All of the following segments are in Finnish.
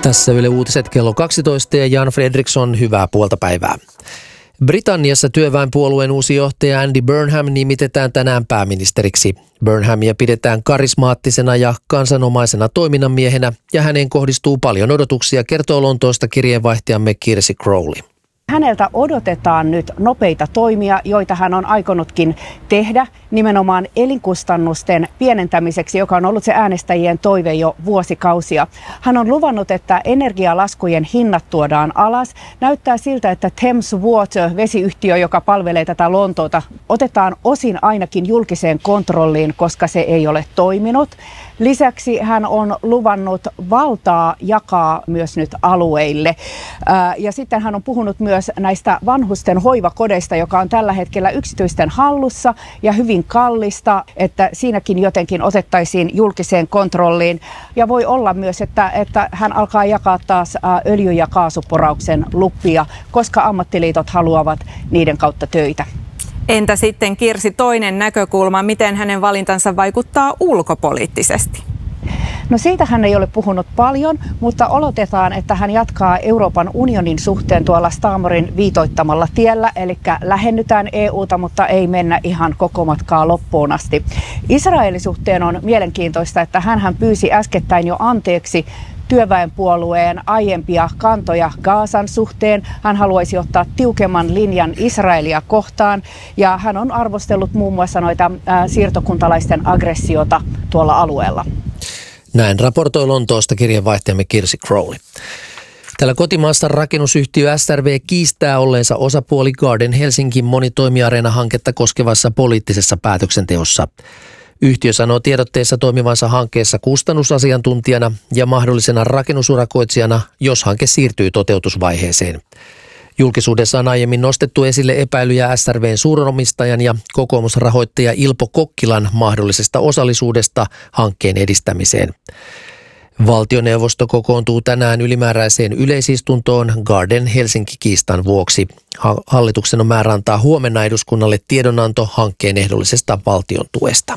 Tässä Yle Uutiset kello 12 ja Jan Fredriksson, hyvää puolta päivää. Britanniassa työväenpuolueen uusi johtaja Andy Burnham nimitetään tänään pääministeriksi. Burnhamia pidetään karismaattisena ja kansanomaisena toiminnanmiehenä ja häneen kohdistuu paljon odotuksia, kertoo Lontoosta kirjeenvaihtajamme Kirsi Crowley. Häneltä odotetaan nyt nopeita toimia, joita hän on aikonutkin tehdä nimenomaan elinkustannusten pienentämiseksi, joka on ollut se äänestäjien toive jo vuosikausia. Hän on luvannut, että energialaskujen hinnat tuodaan alas. Näyttää siltä, että Thames Water, vesiyhtiö, joka palvelee tätä Lontoota, otetaan osin ainakin julkiseen kontrolliin, koska se ei ole toiminut. Lisäksi hän on luvannut valtaa jakaa myös nyt alueille. Ja sitten hän on puhunut myös näistä vanhusten hoivakodeista, joka on tällä hetkellä yksityisten hallussa ja hyvin kallista, että siinäkin jotenkin otettaisiin julkiseen kontrolliin. Ja voi olla myös, että hän alkaa jakaa taas öljy- ja kaasuporauksen lupia, koska ammattiliitot haluavat niiden kautta töitä. Entä sitten Kirsi, toinen näkökulma, miten hänen valintansa vaikuttaa ulkopoliittisesti? No siitä hän ei ole puhunut paljon, mutta oletetaan, että hän jatkaa Euroopan unionin suhteen tuolla Starmerin viitoittamalla tiellä, eli lähennytään EUta, mutta ei mennä ihan koko matkaa loppuun asti. Israelin suhteen on mielenkiintoista, että hän pyysi äskettäin jo anteeksi työväenpuolueen aiempia kantoja Gazan suhteen. Hän haluaisi ottaa tiukemman linjan Israelia kohtaan ja hän on arvostellut muun muassa noita siirtokuntalaisten aggressiota tuolla alueella. Näin raportoi Lontoosta kirjeenvaihtajamme Kirsi Crowley. Täällä kotimaassa rakennusyhtiö SRV kiistää olleensa osapuoli Garden Helsingin monitoimiareena-hanketta koskevassa poliittisessa päätöksenteossa. Yhtiö sanoo tiedotteessa toimivansa hankkeessa kustannusasiantuntijana ja mahdollisena rakennusurakoitsijana, jos hanke siirtyy toteutusvaiheeseen. Julkisuudessa on aiemmin nostettu esille epäilyjä SRV:n suuronomistajan ja kokoomusrahoittaja Ilpo Kokkilan mahdollisesta osallisuudesta hankkeen edistämiseen. Valtioneuvosto kokoontuu tänään ylimääräiseen yleisistuntoon Garden Helsinki-kiistan vuoksi. Hallituksen on määrä antaa huomenna eduskunnalle tiedonanto hankkeen ehdollisesta valtion tuesta.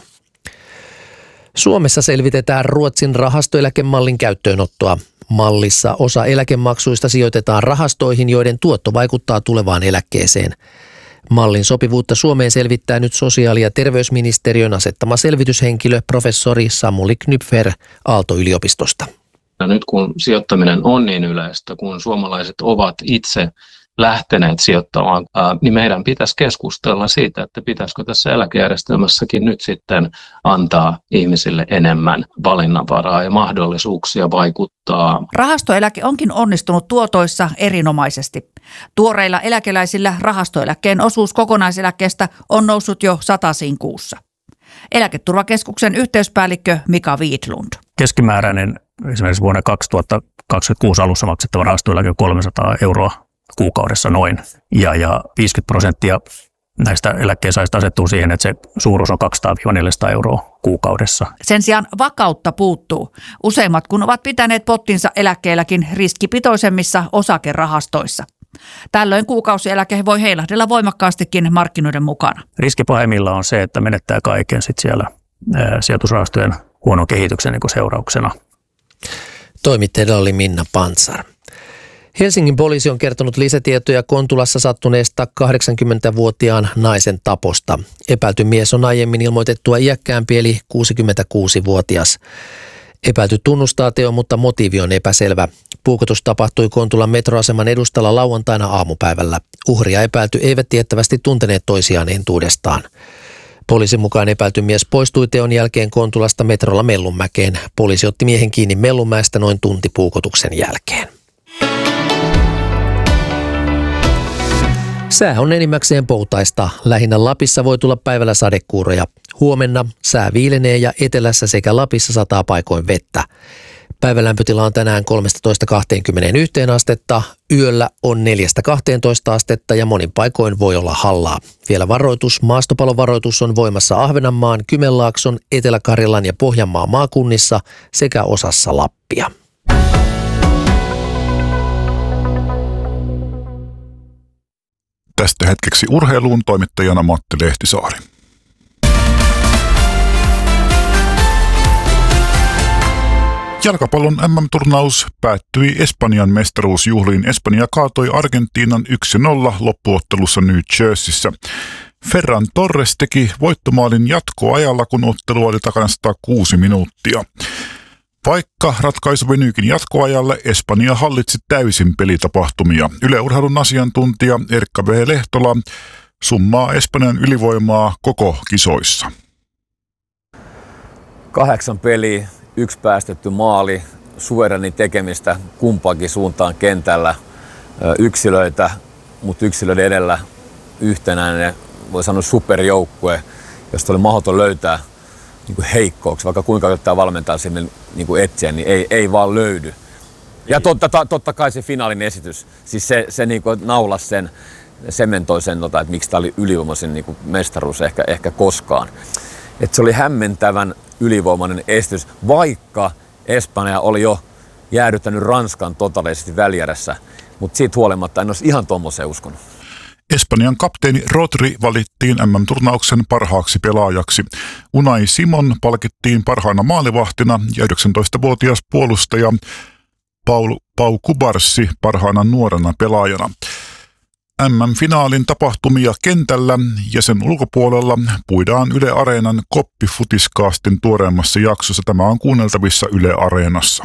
Suomessa selvitetään Ruotsin rahastoeläkemallin käyttöönottoa. Mallissa osa eläkemaksuista sijoitetaan rahastoihin, joiden tuotto vaikuttaa tulevaan eläkkeeseen. Mallin sopivuutta Suomeen selvittää nyt sosiaali- ja terveysministeriön asettama selvityshenkilö professori Samuli Knypfer Aalto-yliopistosta. Ja nyt kun sijoittaminen on niin yleistä, kun suomalaiset ovat itse lähteneet sijoittamaan, niin meidän pitäisi keskustella siitä, että pitäisikö tässä eläkejärjestelmässäkin nyt sitten antaa ihmisille enemmän valinnanvaraa ja mahdollisuuksia vaikuttaa. Rahastoeläke onkin onnistunut tuotoissa erinomaisesti. Tuoreilla eläkeläisillä rahastoeläkkeen osuus kokonaiseläkkeestä on noussut jo 100 kuussa. Eläketurvakeskuksen yhteyspäällikkö Mika Viidlund. Keskimääräinen esimerkiksi vuonna 2026 alussa maksettava rahastoeläke on 300 euroa kuukaudessa noin. Ja 50% näistä eläkkeensaajista asettuu siihen, että se suuruus on 200-400 euroa kuukaudessa. Sen sijaan vakautta puuttuu. Useimmat kun ovat pitäneet pottinsa eläkkeelläkin riskipitoisemmissa osakerahastoissa. Tällöin kuukausieläke voi heilahdella voimakkaastikin markkinoiden mukana. Riski pahimmillaan on se, että menettää kaiken sit siellä sijoitusrahastojen huonon kehityksen seurauksena. Toimittajana oli Minna Pantsar. Helsingin poliisi on kertonut lisätietoja Kontulassa sattuneesta 80-vuotiaan naisen taposta. Epäilty mies on aiemmin ilmoitettua iäkkäämpi eli 66-vuotias. Epäilty tunnustaa teon, mutta motiivi on epäselvä. Puukotus tapahtui Kontulan metroaseman edustalla lauantaina aamupäivällä. Uhri ja epäilty eivät tiettävästi tunteneet toisiaan entuudestaan. Poliisin mukaan epäilty mies poistui teon jälkeen Kontulasta metrolla Mellunmäkeen. Poliisi otti miehen kiinni Mellunmäestä noin tunti puukotuksen jälkeen. Sää on enimmäkseen poutaista. Lähinnä Lapissa voi tulla päivällä sadekuuroja. Huomenna sää viilenee ja etelässä sekä Lapissa sataa paikoin vettä. Päivälämpötila on tänään 13-21 astetta, yöllä on 4-12 astetta ja monin paikoin voi olla hallaa. Vielä maastopalovaroitus on voimassa Ahvenanmaan, Kymenlaakson, Etelä-Karjalan ja Pohjanmaan maakunnissa sekä osassa Lappia. Tästä hetkeksi urheiluun toimittajana Matti Lehtisaari. Jalkapallon MM-turnaus päättyi Espanjan mestaruusjuhliin. Espanja kaatoi Argentiinan 1-0 loppuottelussa New Jerseyssä. Ferran Torres teki voittomaalin jatkoajalla, kun ottelu oli takana 106 minuuttia. Vaikka ratkaisu venyykin jatkoajalle, Espanja hallitsi täysin pelitapahtumia. Yle Urheilun asiantuntija Erkka V. Lehtola summaa Espanjan ylivoimaa koko kisoissa. 8 peliä, 1 päästetty maali, suvereni tekemistä kumpaankin suuntaan kentällä, yksilöitä, mutta yksilöiden edellä yhtenäinen, voi sanoa superjoukkue, josta oli mahdoton löytää niin heikkouksia, vaikka kuinka yrittää valmentaa sinne niin etsiä, niin ei vaan löydy. Ja totta kai se finaalin esitys, siis se niin naulasi sen, sementoi sen, että miksi tämä oli ylivoimaisin niin mestaruus ehkä koskaan. Että se oli hämmentävän ylivoimainen esitys, vaikka Espanja oli jo jäädyttänyt Ranskan totaalisesti välijärässä, mutta siitä huolimatta en olisi ihan tuommoiseen uskonut. Espanjan kapteeni Rodri valittiin MM-turnauksen parhaaksi pelaajaksi. Unai Simon palkittiin parhaana maalivahtina ja 19-vuotias puolustaja Pau Cubarssi parhaana nuorena pelaajana. MM-finaalin tapahtumia kentällä ja sen ulkopuolella puidaan Yle Areenan Koppi-futiskaastin tuoreemmassa jaksossa. Tämä on kuunneltavissa Yle Areenassa.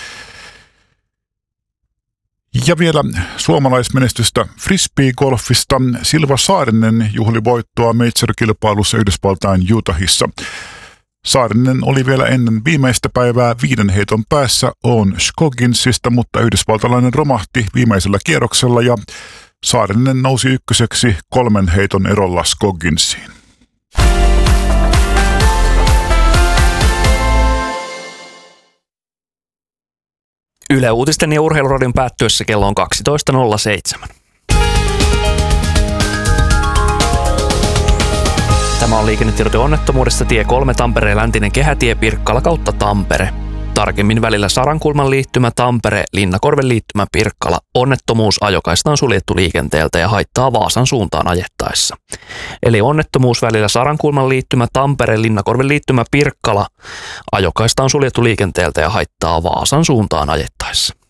Ja vielä suomalaismenestystä frisbee-golfista. Silva Saarinen juhli voittoa Major-kilpailussa Yhdysvaltain Utahissa. Saarinen oli vielä ennen viimeistä päivää 5 heiton päässä Owen Scogginsista, mutta yhdysvaltalainen romahti viimeisellä kierroksella ja Saarinen nousi ykköseksi 3 heiton erolla Scogginsiin. Yle Uutisten ja Urheiluradion päättyessä kello on 12.07. Tämä on liikennetiedote onnettomuudesta tie 3 Tampereen läntinen kehätie Pirkkala kautta Tampere. Tarkemmin välillä Sarankulman liittymä Tampere, Linnakorven liittymä Pirkkala. Onnettomuus ajokaista on suljettu liikenteeltä ja haittaa Vaasan suuntaan ajettaessa. Eli onnettomuus välillä Sarankulman liittymä Tampere, Linnakorven liittymä Pirkkala. Ajokaista on suljettu liikenteeltä ja haittaa Vaasan suuntaan ajettaessa.